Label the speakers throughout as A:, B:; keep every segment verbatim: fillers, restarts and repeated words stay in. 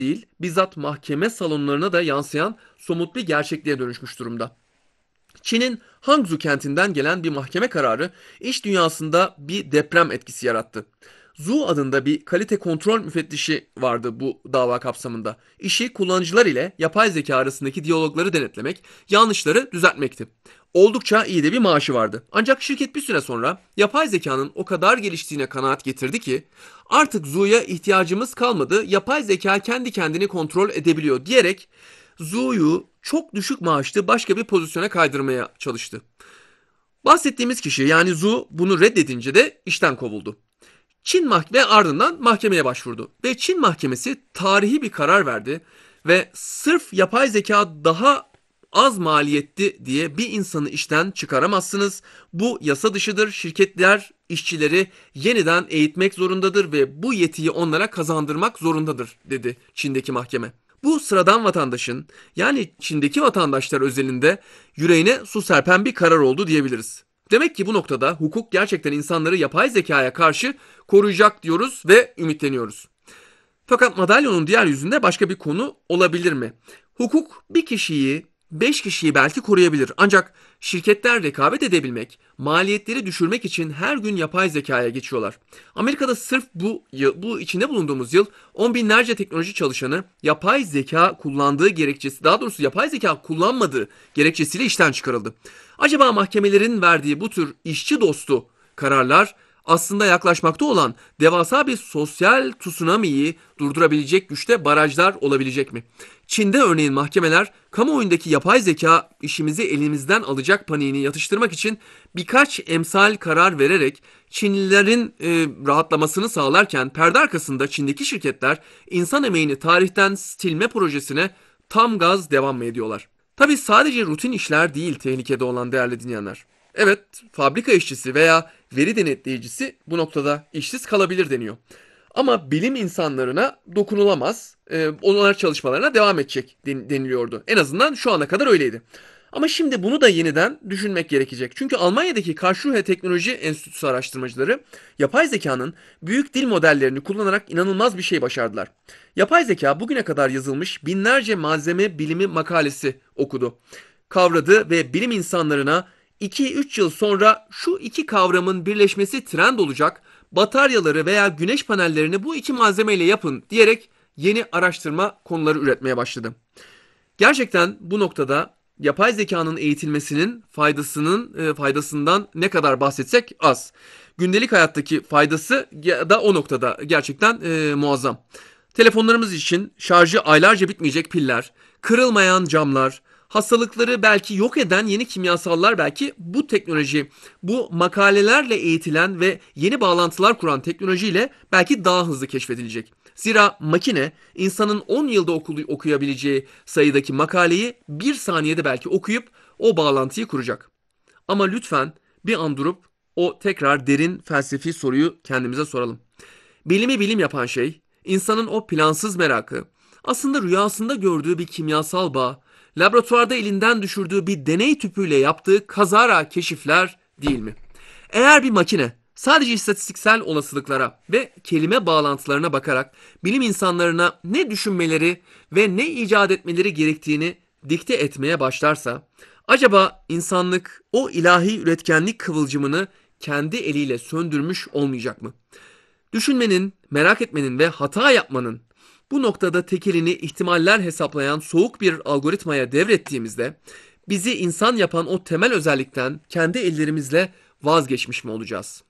A: değil, bizzat mahkeme salonlarına da yansıyan somut bir gerçekliğe dönüşmüş durumda. Çin'in Hangzhou kentinden gelen bir mahkeme kararı iş dünyasında bir deprem etkisi yarattı. Zhu adında bir kalite kontrol müfettişi vardı bu dava kapsamında. İşi kullanıcılar ile yapay zeka arasındaki diyalogları denetlemek, yanlışları düzeltmekti. Oldukça iyi de bir maaşı vardı. Ancak şirket bir süre sonra yapay zekanın o kadar geliştiğine kanaat getirdi ki artık Zhu'ya ihtiyacımız kalmadı, yapay zeka kendi kendini kontrol edebiliyor diyerek Zhu'yu çok düşük maaşlı başka bir pozisyona kaydırmaya çalıştı. Bahsettiğimiz kişi yani Zhu bunu reddedince de işten kovuldu. Çin mahkeme ardından mahkemeye başvurdu ve Çin mahkemesi tarihi bir karar verdi ve sırf yapay zeka daha az maliyetli diye bir insanı işten çıkaramazsınız. Bu yasa dışıdır. Şirketler işçileri yeniden eğitmek zorundadır ve bu yetiyi onlara kazandırmak zorundadır dedi Çin'deki mahkeme. Bu sıradan vatandaşın yani Çin'deki vatandaşlar özelinde yüreğine su serpen bir karar oldu diyebiliriz. Demek ki bu noktada hukuk gerçekten insanları yapay zekaya karşı koruyacak diyoruz ve ümitleniyoruz. Fakat madalyonun diğer yüzünde başka bir konu olabilir mi? Hukuk bir kişiyi, beş kişiyi belki koruyabilir. Ancak şirketler rekabet edebilmek, maliyetleri düşürmek için her gün yapay zekaya geçiyorlar. Amerika'da sırf bu bu içinde bulunduğumuz yıl on binlerce teknoloji çalışanı yapay zeka kullandığı gerekçesi, daha doğrusu yapay zeka kullanmadığı gerekçesiyle işten çıkarıldı. Acaba mahkemelerin verdiği bu tür işçi dostu kararlar aslında yaklaşmakta olan devasa bir sosyal tsunami'yi durdurabilecek güçte barajlar olabilecek mi? Çin'de örneğin mahkemeler kamuoyundaki yapay zeka işimizi elimizden alacak paniğini yatıştırmak için birkaç emsal karar vererek Çinlilerin e, rahatlamasını sağlarken perde arkasında Çin'deki şirketler insan emeğini tarihten silme projesine tam gaz devam mı ediyorlar? Tabii sadece rutin işler değil tehlikede olan değerli dinleyenler. Evet, fabrika işçisi veya veri denetleyicisi bu noktada işsiz kalabilir deniyor. Ama bilim insanlarına dokunulamaz, e, onlar çalışmalarına devam edecek deniliyordu. En azından şu ana kadar öyleydi. Ama şimdi bunu da yeniden düşünmek gerekecek. Çünkü Almanya'daki Karlsruhe Teknoloji Enstitüsü araştırmacıları yapay zekanın büyük dil modellerini kullanarak inanılmaz bir şey başardılar. Yapay zeka bugüne kadar yazılmış binlerce malzeme bilimi makalesi okudu, kavradı ve bilim insanlarına iki üç yıl sonra şu iki kavramın birleşmesi trend olacak, bataryaları veya güneş panellerini bu iki malzemeyle yapın diyerek yeni araştırma konuları üretmeye başladı. Gerçekten bu noktada yapay zekanın eğitilmesinin faydasının e, faydasından ne kadar bahsetsek az. Gündelik hayattaki faydası da o noktada gerçekten e, muazzam. Telefonlarımız için şarjı aylarca bitmeyecek piller, kırılmayan camlar, hastalıkları belki yok eden yeni kimyasallar belki bu teknoloji, bu makalelerle eğitilen ve yeni bağlantılar kuran teknolojiyle belki daha hızlı keşfedilecek. Zira makine insanın on yılda oku- okuyabileceği sayıdaki makaleyi bir saniyede belki okuyup o bağlantıyı kuracak. Ama lütfen bir an durup o tekrar derin felsefi soruyu kendimize soralım. Bilimi bilim yapan şey, insanın o plansız merakı, aslında rüyasında gördüğü bir kimyasal bağ, laboratuvarda elinden düşürdüğü bir deney tüpüyle yaptığı kazara keşifler değil mi? Eğer bir makine sadece istatistiksel olasılıklara ve kelime bağlantılarına bakarak bilim insanlarına ne düşünmeleri ve ne icat etmeleri gerektiğini dikte etmeye başlarsa, acaba insanlık o ilahi üretkenlik kıvılcımını kendi eliyle söndürmüş olmayacak mı? Düşünmenin, merak etmenin ve hata yapmanın bu noktada tekelini ihtimaller hesaplayan soğuk bir algoritmaya devrettiğimizde bizi insan yapan o temel özellikten kendi ellerimizle vazgeçmiş mi olacağız?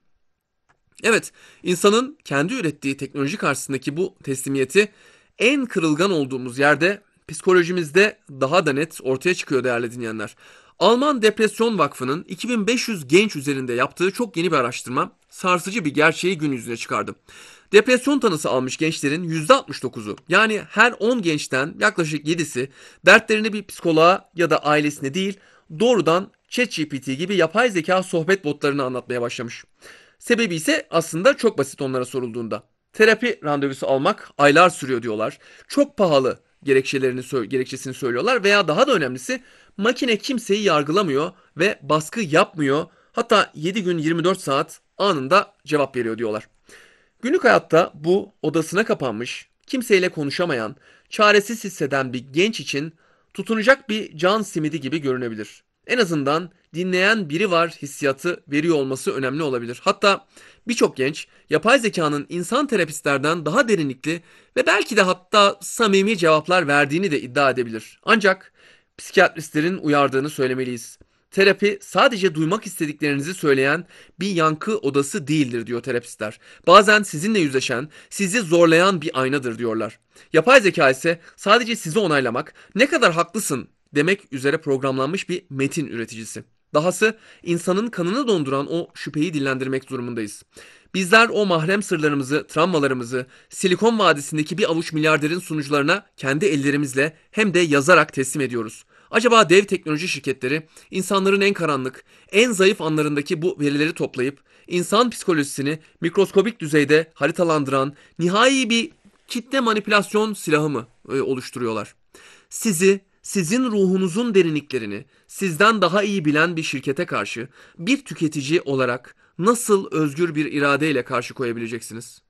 A: Evet, insanın kendi ürettiği teknoloji karşısındaki bu teslimiyeti en kırılgan olduğumuz yerde psikolojimizde daha da net ortaya çıkıyor değerli dinleyenler. Alman Depresyon Vakfı'nın iki bin beş yüz genç üzerinde yaptığı çok yeni bir araştırma sarsıcı bir gerçeği gün yüzüne çıkardı. Depresyon tanısı almış gençlerin yüzde altmış dokuzu yani her on gençten yaklaşık yedisi dertlerini bir psikoloğa ya da ailesine değil doğrudan ChatGPT gibi yapay zeka sohbet botlarına anlatmaya başlamış. Sebebi ise aslında çok basit onlara sorulduğunda. Terapi randevusu almak aylar sürüyor diyorlar. Çok pahalı gerekçelerini gerekçesini söylüyorlar veya daha da önemlisi makine kimseyi yargılamıyor ve baskı yapmıyor. Hatta yedi gün yirmi dört saat anında cevap veriyor diyorlar. Günlük hayatta bu odasına kapanmış, kimseyle konuşamayan, çaresiz hisseden bir genç için tutunacak bir can simidi gibi görünebilir. En azından dinleyen biri var hissiyatı veriyor olması önemli olabilir. Hatta birçok genç yapay zekanın insan terapistlerden daha derinlikli ve belki de hatta samimi cevaplar verdiğini de iddia edebilir. Ancak psikiyatristlerin uyardığını söylemeliyiz. Terapi sadece duymak istediklerinizi söyleyen bir yankı odası değildir diyor terapistler. Bazen sizinle yüzleşen, sizi zorlayan bir aynadır diyorlar. Yapay zeka ise sadece sizi onaylamak, ne kadar haklısın demek üzere programlanmış bir metin üreticisi. Dahası insanın kanını donduran o şüpheyi dillendirmek durumundayız. Bizler o mahrem sırlarımızı, travmalarımızı Silikon Vadisi'ndeki bir avuç milyarderin sunucularına kendi ellerimizle hem de yazarak teslim ediyoruz. Acaba dev teknoloji şirketleri insanların en karanlık, en zayıf anlarındaki bu verileri toplayıp insan psikolojisini mikroskobik düzeyde haritalandıran nihai bir kitle manipülasyon silahı mı e, oluşturuyorlar? Sizi, sizin ruhunuzun derinliklerini sizden daha iyi bilen bir şirkete karşı bir tüketici olarak nasıl özgür bir iradeyle karşı koyabileceksiniz?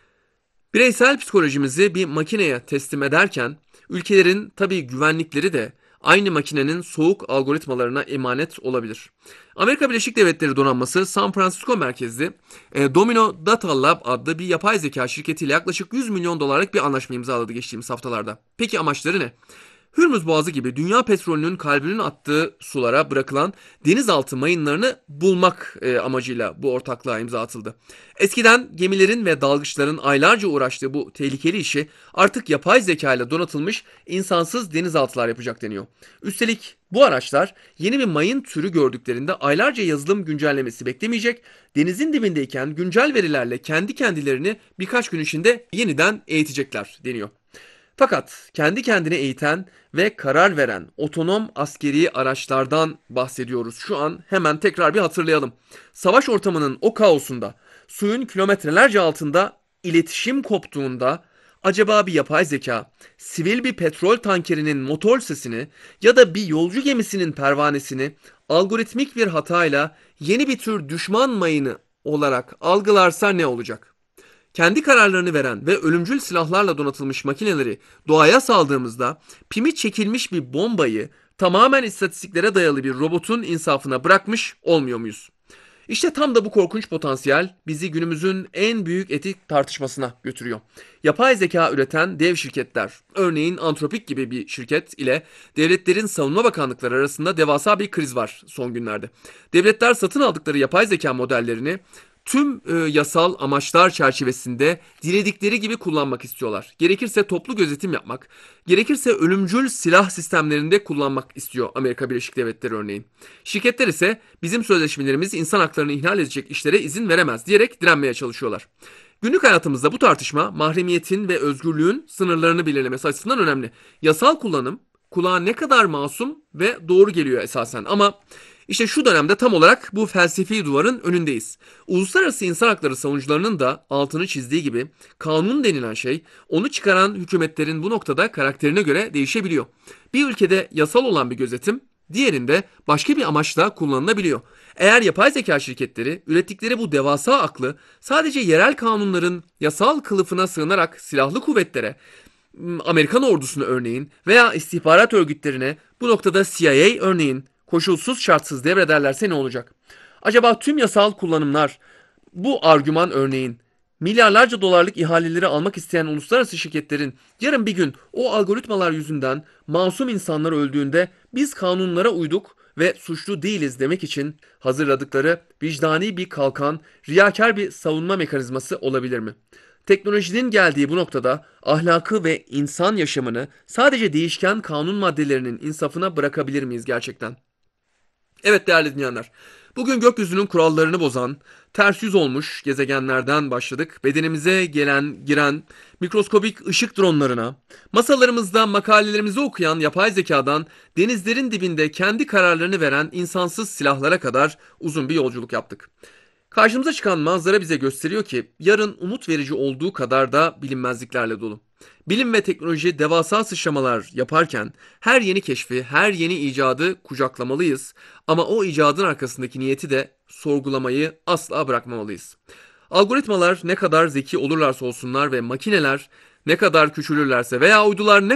A: Bireysel psikolojimizi bir makineye teslim ederken ülkelerin tabii güvenlikleri de aynı makinenin soğuk algoritmalarına emanet olabilir. Amerika Birleşik Devletleri donanması San Francisco merkezli e, Domino Data Lab adlı bir yapay zeka şirketiyle yaklaşık yüz milyon dolarlık bir anlaşma imzaladı geçtiğimiz haftalarda. Peki amaçları ne? Hürmüz Boğazı gibi dünya petrolünün kalbinin attığı sulara bırakılan denizaltı mayınlarını bulmak e, amacıyla bu ortaklığa imza atıldı. Eskiden gemilerin ve dalgıçların aylarca uğraştığı bu tehlikeli işi artık yapay zeka ile donatılmış insansız denizaltılar yapacak deniyor. Üstelik bu araçlar yeni bir mayın türü gördüklerinde aylarca yazılım güncellemesi beklemeyecek, denizin dibindeyken güncel verilerle kendi kendilerini birkaç gün içinde yeniden eğitecekler deniyor. Fakat kendi kendine eğiten ve karar veren otonom askeri araçlardan bahsediyoruz. Şu an hemen tekrar bir hatırlayalım. Savaş ortamının o kaosunda, suyun kilometrelerce altında iletişim koptuğunda acaba bir yapay zeka, sivil bir petrol tankerinin motor sesini ya da bir yolcu gemisinin pervanesini algoritmik bir hatayla yeni bir tür düşman mayını olarak algılarsa ne olacak? Kendi kararlarını veren ve ölümcül silahlarla donatılmış makineleri doğaya saldığımızda pimi çekilmiş bir bombayı tamamen istatistiklere dayalı bir robotun insafına bırakmış olmuyor muyuz? İşte tam da bu korkunç potansiyel bizi günümüzün en büyük etik tartışmasına götürüyor. Yapay zeka üreten dev şirketler, örneğin Anthropic gibi bir şirket ile devletlerin savunma bakanlıkları arasında devasa bir kriz var son günlerde. Devletler satın aldıkları yapay zeka modellerini tüm e, yasal amaçlar çerçevesinde diledikleri gibi kullanmak istiyorlar. Gerekirse toplu gözetim yapmak, gerekirse ölümcül silah sistemlerinde kullanmak istiyor Amerika Birleşik Devletleri örneğin. Şirketler ise bizim sözleşmelerimiz insan haklarını ihlal edecek işlere izin veremez diyerek direnmeye çalışıyorlar. Günlük hayatımızda bu tartışma mahremiyetin ve özgürlüğün sınırlarını belirlemesi açısından önemli. Yasal kullanım kulağa ne kadar masum ve doğru geliyor esasen ama işte şu dönemde tam olarak bu felsefi duvarın önündeyiz. Uluslararası insan hakları savunucularının da altını çizdiği gibi kanun denilen şey onu çıkaran hükümetlerin bu noktada karakterine göre değişebiliyor. Bir ülkede yasal olan bir gözetim diğerinde başka bir amaçla kullanılabiliyor. Eğer yapay zeka şirketleri ürettikleri bu devasa aklı sadece yerel kanunların yasal kılıfına sığınarak silahlı kuvvetlere, Amerikan ordusuna örneğin veya istihbarat örgütlerine bu noktada C I A örneğin koşulsuz şartsız devrederlerse ne olacak? Acaba tüm yasal kullanımlar bu argüman örneğin milyarlarca dolarlık ihaleleri almak isteyen uluslararası şirketlerin yarın bir gün o algoritmalar yüzünden masum insanlar öldüğünde biz kanunlara uyduk ve suçlu değiliz demek için hazırladıkları vicdani bir kalkan, riyakar bir savunma mekanizması olabilir mi? Teknolojinin geldiği bu noktada ahlakı ve insan yaşamını sadece değişken kanun maddelerinin insafına bırakabilir miyiz gerçekten? Evet değerli dinleyenler, bugün gökyüzünün kurallarını bozan, ters yüz olmuş gezegenlerden başladık. Bedenimize gelen, giren mikroskobik ışık dronlarına, masalarımızda makalelerimizi okuyan yapay zekadan, denizlerin dibinde kendi kararlarını veren insansız silahlara kadar uzun bir yolculuk yaptık. Karşımıza çıkan manzara bize gösteriyor ki yarın umut verici olduğu kadar da bilinmezliklerle dolu. Bilim ve teknoloji devasa sıçramalar yaparken her yeni keşfi, her yeni icadı kucaklamalıyız ama o icadın arkasındaki niyeti de sorgulamayı asla bırakmamalıyız. Algoritmalar ne kadar zeki olurlarsa olsunlar ve makineler Ne kadar küçülürlerse veya uydular ne